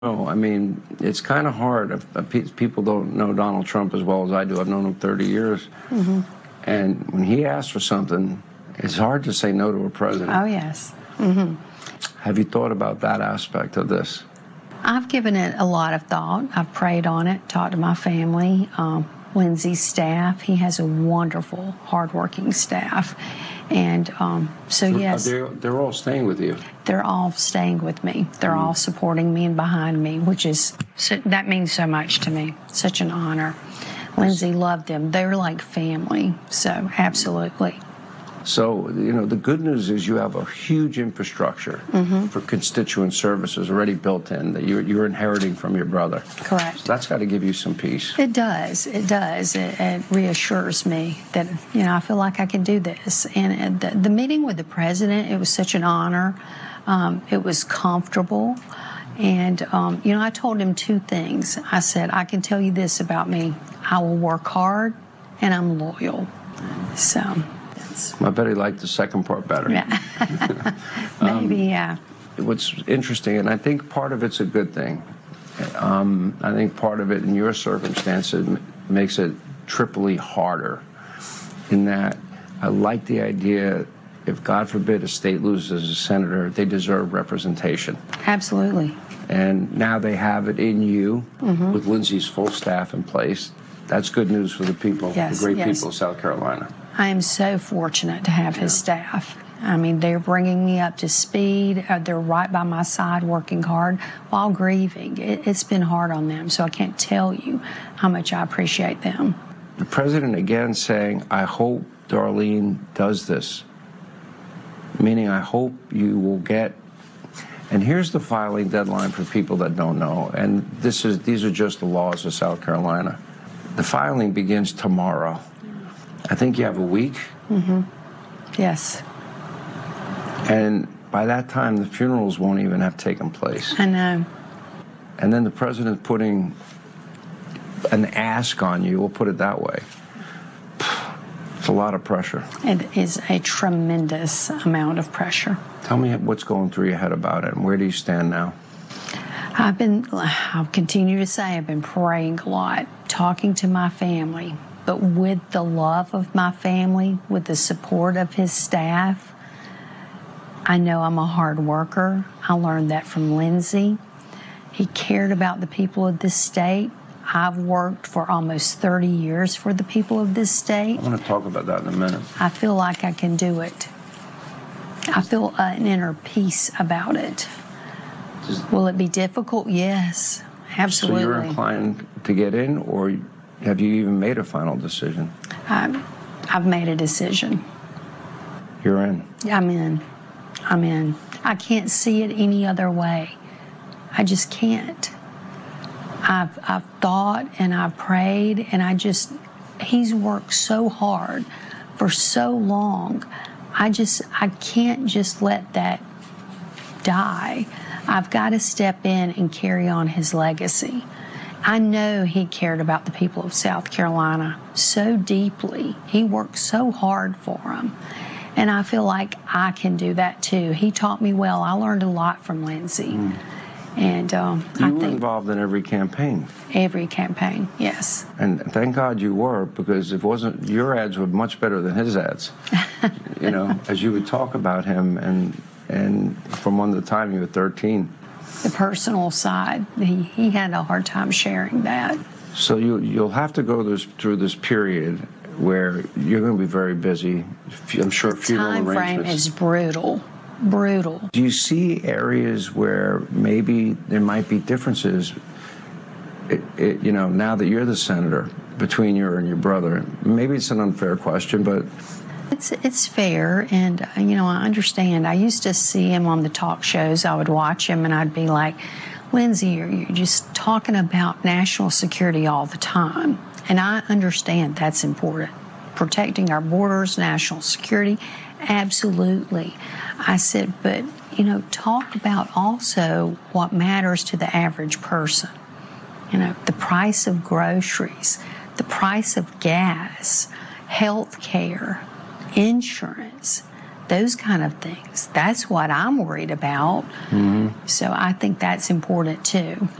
Oh, I mean, it's kind of hard. People don't know Donald Trump as well as I do. I've known him 30 years. Mm-hmm. And when he asks for something, it's hard to say no to a president. Oh, yes. Mm-hmm. Have you thought about that aspect of this? I've given it a lot of thought. I've prayed on it, talked to my family, Lindsey's staff. He has a wonderful, hardworking staff. And so, yes. They're all staying with you? They're all staying with me. They're all supporting me and behind me, that means so much to me. Such an honor. Lindsey loved them. They're like family. So, absolutely. So, the good news is you have a huge infrastructure for constituent services already built in that you're inheriting from your brother. Correct. So that's got to give you some peace. It does. It does. It reassures me that, I feel like I can do this. And the meeting with the president, it was such an honor. It was comfortable. And, I told him two things. I said, I can tell you this about me. I will work hard and I'm loyal. So... I bet he liked the second part better. Yeah. Maybe, yeah. What's interesting, and I think part of it's a good thing, I think part of it in your circumstances makes it triply harder in that I like the idea, if God forbid a state loses a senator, they deserve representation. Absolutely. And now they have it in you with Lindsey's full staff in place. That's good news for the people, the great people of South Carolina. I am so fortunate to have his staff. I mean, they're bringing me up to speed. They're right by my side working hard while grieving. It's been hard on them, so I can't tell you how much I appreciate them. The president again saying, I hope Darlene does this, meaning I hope you will get, and here's the filing deadline for people that don't know, and these are just the laws of South Carolina. The filing begins tomorrow. I think you have a week. Mm-hmm. Yes. And by that time, the funerals won't even have taken place. I know. And then the president putting an ask on you, we'll put it that way. It's a lot of pressure. It is a tremendous amount of pressure. Tell me what's going through your head about it, and where do you stand now? I'll continue to say I've been praying a lot, talking to my family, but with the love of my family, with the support of his staff. I know I'm a hard worker. I learned that from Lindsey. He cared about the people of this state. I've worked for almost 30 years for the people of this state. I want to talk about that in a minute. I feel like I can do it. I feel an inner peace about it. Will it be difficult? Yes, absolutely. So you're inclined to get in, or have you even made a final decision? I've made a decision. You're in? I'm in. I can't see it any other way. I just can't. I've thought and I've prayed, and he's worked so hard for so long. I can't just let that die. I've got to step in and carry on his legacy. I know he cared about the people of South Carolina so deeply. He worked so hard for them. And I feel like I can do that too. He taught me well. I learned a lot from Lindsey. And you were involved in every campaign. Every campaign, yes. And thank God you were, because if it wasn't, your ads were much better than his ads. As you would talk about him, and from the time you were 13. The personal side, he had a hard time sharing that. So you'll have to go through this period where you're going to be very busy. I'm sure funeral arrangements. The time frame is brutal. Do you see areas where maybe there might be differences, now that you're the senator, between you and your brother? Maybe it's an unfair question, but... It's fair, and, I understand. I used to see him on the talk shows. I would watch him, and I'd be like, Lindsey, you're just talking about national security all the time. And I understand that's important. Protecting our borders, national security, absolutely. I said, but, talk about also what matters to the average person. The price of groceries, the price of gas, health care, insurance, those kind of things. That's what I'm worried about. So I think that's important too.